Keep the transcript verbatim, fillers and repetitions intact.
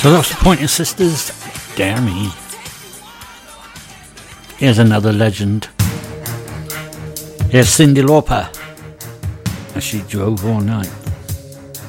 The Lost Pointer Sisters, Dare Me. Here's another legend. Here's Cyndi Lauper as she drove all night.